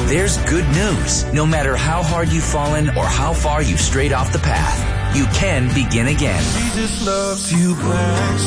There's good news. No matter how hard you've fallen or how far you've strayed off the path, you can begin again. Jesus loves you, Black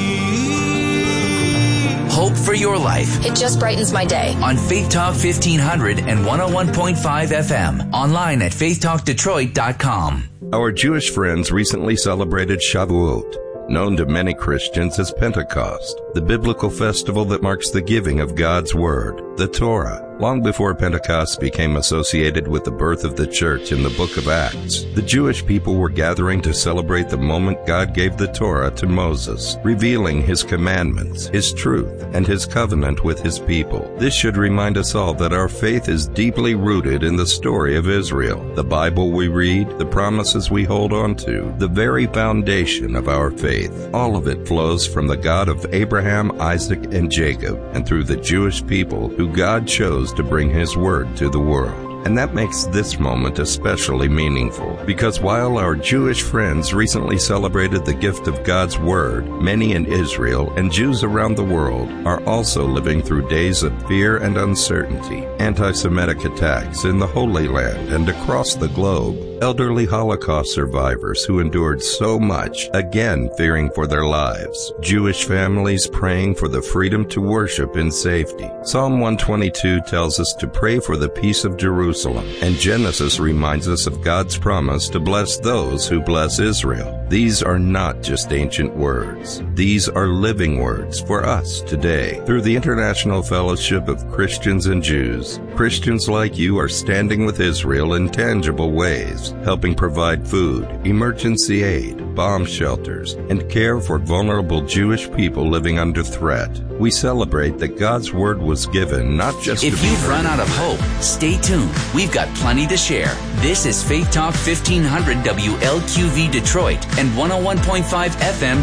Sheep. Hope for your life. It just brightens my day. On Faith Talk 1500 and 101.5 FM. Online at faithtalkdetroit.com. Our Jewish friends recently celebrated Shavuot, known to many Christians as Pentecost, the biblical festival that marks the giving of God's Word, the Torah. Long before Pentecost became associated with the birth of the church in the book of Acts, the Jewish people were gathering to celebrate the moment God gave the Torah to Moses, revealing his commandments, his truth, and his covenant with his people. This should remind us all that our faith is deeply rooted in the story of Israel, the Bible we read, the promises we hold on to, the very foundation of our faith. All of it flows from the God of Abraham, Isaac, and Jacob, and through the Jewish people who God chose to bring his word to the world. And that makes this moment especially meaningful, because while our Jewish friends recently celebrated the gift of God's Word, many in Israel and Jews around the world are also living through days of fear and uncertainty, anti-Semitic attacks in the Holy Land and across the globe, elderly Holocaust survivors who endured so much, again fearing for their lives, Jewish families praying for the freedom to worship in safety. Psalm 122 tells us to pray for the peace of Jerusalem, and Genesis reminds us of God's promise to bless those who bless Israel. These are not just ancient words. These are living words for us today. Through the International Fellowship of Christians and Jews, Christians like you are standing with Israel in tangible ways, helping provide food, emergency aid, bomb shelters, and care for vulnerable Jewish people living under threat. We celebrate that God's Word was given not just If you've run out of hope, stay tuned. We've got plenty to share. This is Faith Talk 1500 WLQV Detroit and 101.5 FM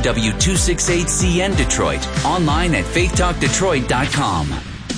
W268CN Detroit. Online at faithtalkdetroit.com.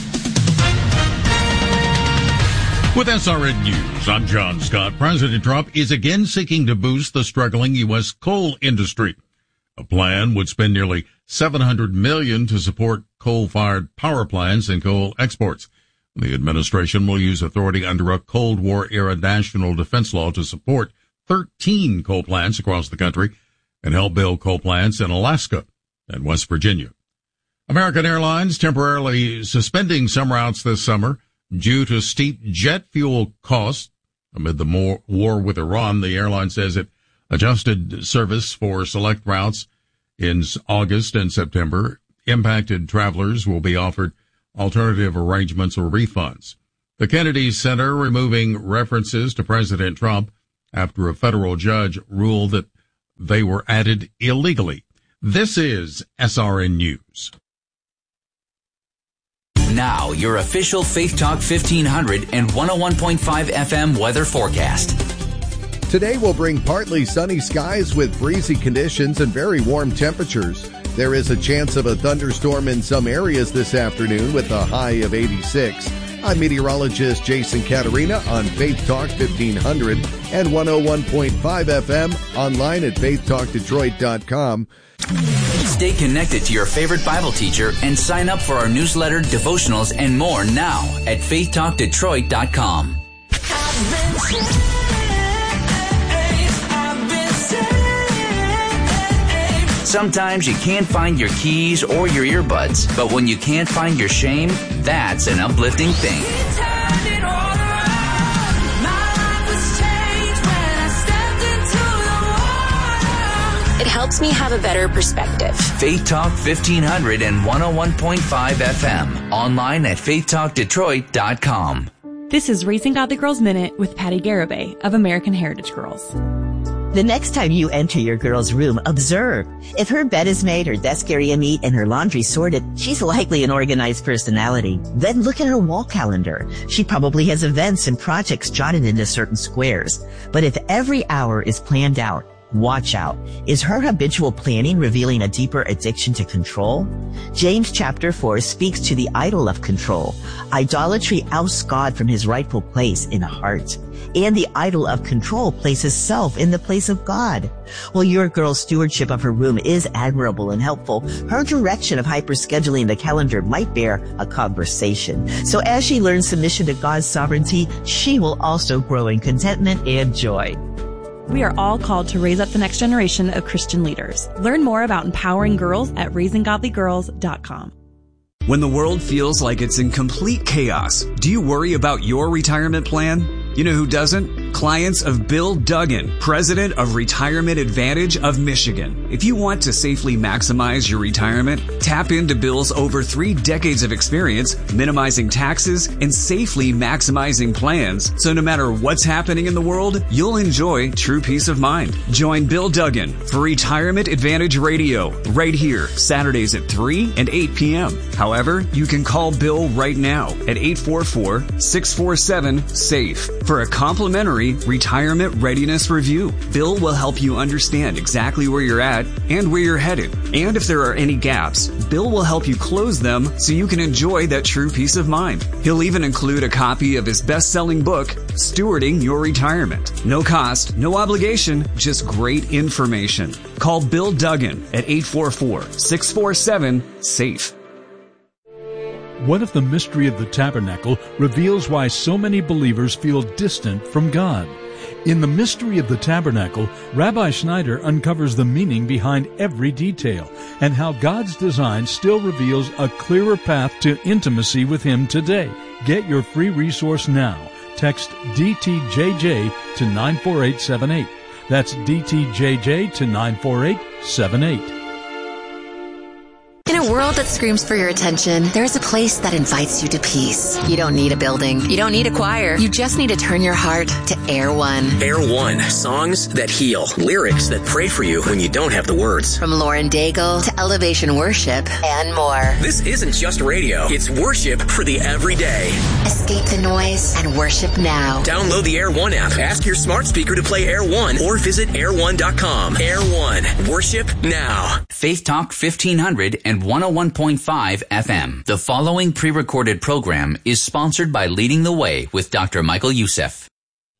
With SRN News, I'm John Scott. President Trump is again seeking to boost the struggling U.S. coal industry. A plan would spend nearly $700 million to support coal-fired power plants and coal exports. The administration will use authority under a Cold War-era national defense law to support 13 coal plants across the country and help build coal plants in Alaska and West Virginia. American Airlines temporarily suspending some routes this summer due to steep jet fuel costs. Amid the war with Iran, the airline says it adjusted service for select routes in August and September. Impacted travelers will be offered alternative arrangements or refunds. The Kennedy Center removing references to President Trump after a federal judge ruled that they were added illegally. This is SRN News. Now, your official Faith Talk 1500 and 101.5 FM weather forecast. Today will bring partly sunny skies with breezy conditions and very warm temperatures. There is a chance of a thunderstorm in some areas this afternoon with a high of 86. I'm meteorologist Jason Caterina on Faith Talk 1500 and 101.5 FM, online at faithtalkdetroit.com. Stay connected to your favorite Bible teacher and sign up for our newsletter, devotionals, and more now at faithtalkdetroit.com. Sometimes you can't find your keys or your earbuds, but when you can't find your shame, that's an uplifting thing. It helps me have a better perspective. Faith Talk 1500 and 101.5 FM. Online at faithtalkdetroit.com. This is Raising Godly Girls Minute with Patty Garibay of American Heritage Girls. The next time you enter your girl's room, observe. If her bed is made, her desk area neat, and her laundry sorted, she's likely an organized personality. Then look at her wall calendar. She probably has events and projects jotted into certain squares. But if every hour is planned out, Watch out. Is her habitual planning revealing a deeper addiction to control? James chapter 4 speaks to the idol of control. Idolatry ousts God from his rightful place in the heart. And the idol of control places self in the place of God. While your girl's stewardship of her room is admirable and helpful, her direction of hyper-scheduling the calendar might bear a conversation. So as she learns submission to God's sovereignty, she will also grow in contentment and joy. We are all called to raise up the next generation of Christian leaders. Learn more about empowering girls at raisinggodlygirls.com. When the world feels like it's in complete chaos, do you worry about your retirement plan? You know who doesn't? Clients of Bill Duggan, president of Retirement Advantage of Michigan. If you want to safely maximize your retirement, tap into Bill's over 3 decades of experience minimizing taxes and safely maximizing plans. So no matter what's happening in the world, you'll enjoy true peace of mind. Join Bill Duggan for Retirement Advantage Radio right here, Saturdays at 3 and 8 p.m. However, you can call Bill right now at 844-647-SAFE for a complimentary retirement readiness review. Bill will help you understand exactly where you're at and where you're headed. And if there are any gaps, Bill will help you close them so you can enjoy that true peace of mind. He'll even include a copy of his best-selling book, Stewarding Your Retirement. No cost, no obligation, just great information. Call Bill Duggan at 844-647-SAFE. What if the mystery of the tabernacle reveals why so many believers feel distant from God? In The Mystery of the Tabernacle, Rabbi Schneider uncovers the meaning behind every detail and how God's design still reveals a clearer path to intimacy with Him today. Get your free resource now. Text DTJJ to 94878. That's DTJJ to 94878. In a world that screams for your attention, there's a place that invites you to peace. You don't need a building. You don't need a choir. You just need to turn your heart to Air One. Air One. Songs that heal. Lyrics that pray for you when you don't have the words. From Lauren Daigle to Elevation Worship and more. This isn't just radio. It's worship for the everyday. Escape the noise and worship now. Download the Air One app. Ask your smart speaker to play Air One or visit air1.com. Air One. Worship now. Faith Talk 1500 and 101.5 FM. The following pre-recorded program is sponsored by Leading the Way with Dr. Michael Youssef.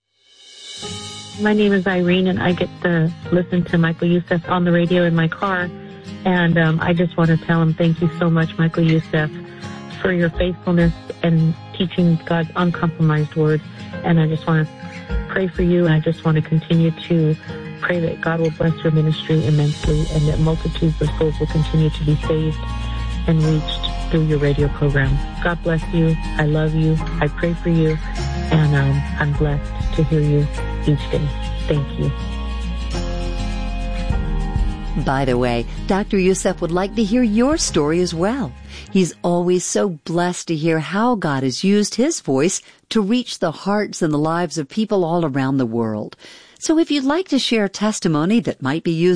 My name is Irene, and I get to listen to Michael Youssef on the radio in my car. And I just want to tell him thank you so much, Michael Youssef, for your faithfulness and teaching God's uncompromised word. And I just want to pray for you, and I just want to continue to pray that God will bless your ministry immensely and that multitudes of souls will continue to be saved and reached through your radio program. God bless you. I love you. I pray for you. And I'm blessed to hear you each day. Thank you. By the way, Dr. Youssef would like to hear your story as well. He's always so blessed to hear how God has used his voice to reach the hearts and the lives of people all around the world. So if you'd like to share a testimony that might be used